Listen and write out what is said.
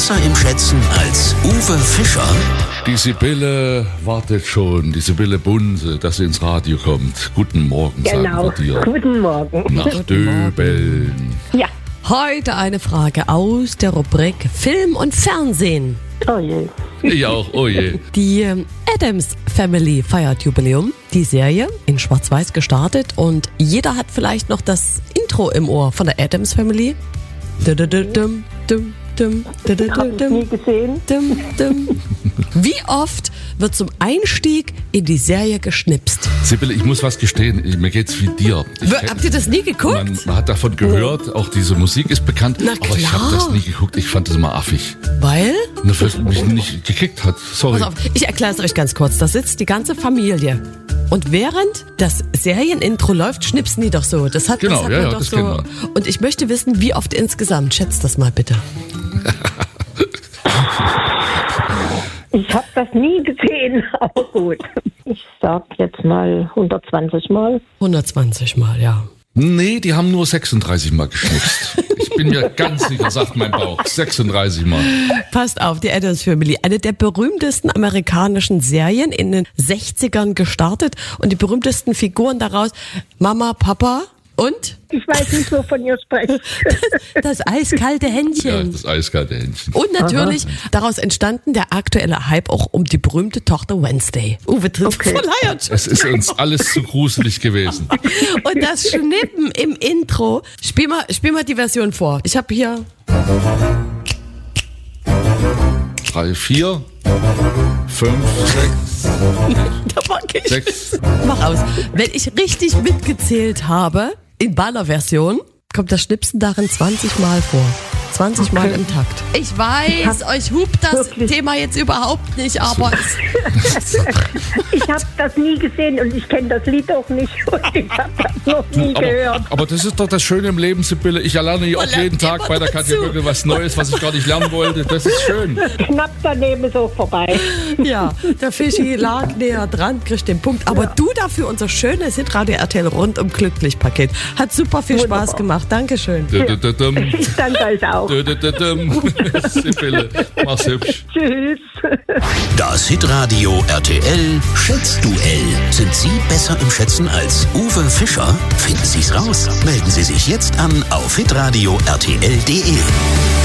besser im Schätzen als Uwe Fischer? Die Sibylle wartet schon, die Sibylle Bunse, dass sie ins Radio kommt. Guten Morgen, Genau, sagen wir dir. guten Morgen. Nach Döbeln. Ja, Heute eine Frage aus der Rubrik Film und Fernsehen. oh je. Ich auch, oh je. Die Addams Family feiert Jubiläum. Die Serie in Schwarz-Weiß gestartet und jeder hat vielleicht noch das Intro im Ohr von der Addams Family. Hab ich nie gesehen. Wie oft wird zum Einstieg in die Serie geschnipst? Sibylle, ich muss was gestehen, mir geht's wie dir. Habt ihr das nie geguckt? Man hat davon gehört, auch diese Musik ist bekannt, Na aber ich klar. habe das nie geguckt, ich fand das immer affig. Weil? Nur weil es mich nicht gekickt hat, sorry. Pass auf, ich erkläre es euch ganz kurz. Da sitzt die ganze Familie. Und während das Serienintro läuft, schnipsen die doch so. Das hat, Genau, das hat ja, man ja, doch das so. kennt man. Und ich möchte wissen, wie oft insgesamt. Schätzt das mal bitte. Ich habe das nie gesehen, aber gut. Ich sag jetzt mal 120 Mal. 120 Mal, ja. Nee, die haben nur 36 Mal geschnipst. Ich bin mir ganz sicher, sagt mein Bauch. 36 Mal. Passt auf, die Addams Family. Eine der berühmtesten amerikanischen Serien in den 60ern gestartet. Und die berühmtesten Figuren daraus, Mama, Papa und Ich weiß nicht, wovon ihr sprecht. das eiskalte Ja, Händchen. das eiskalte Händchen. Und natürlich daraus entstanden der aktuelle Hype auch um die berühmte Tochter Wednesday. Uwe trifft Okay. verleiert. Es ist uns alles zu gruselig gewesen. Und das Schnippen im Intro. Spiel mal die Version vor. Ich habe hier 3, 4, 5, da mag ich. 6. Mach aus. Wenn ich richtig mitgezählt habe, in Ballerversion, kommt das Schnipsen darin 20 Mal vor. 20 Mal im Takt. Ich weiß, euch hupt das wirklich- Thema jetzt überhaupt nicht, aber Ich habe das nie gesehen und ich kenne das Lied auch nicht. Und ich habe das noch nie gehört. Aber das ist doch das Schöne im Leben, Sibylle. Ich lerne ja auch lernt jeden Tag immer bei der Katja dazu. Böckel was Neues, was ich gar nicht lernen wollte. Das ist schön. Knapp daneben so vorbei. ja, der Fischi lag näher dran, kriegt den Punkt. Aber du dafür unser schönes Hitradio RTL rundum glücklich Paket. Hat super viel Spaß Wunderbar. gemacht. Dankeschön. Dö-dö-dö-düm. Ich danke euch auch. Dö-dö-dö-düm. Sibylle, mach's hübsch. Tschüss. Das Hitradio RTL Schätzduell. Sind Sie besser im Schätzen als Uwe Fischer? Finden Sie's raus. Melden Sie sich jetzt an auf hitradio rtl.de.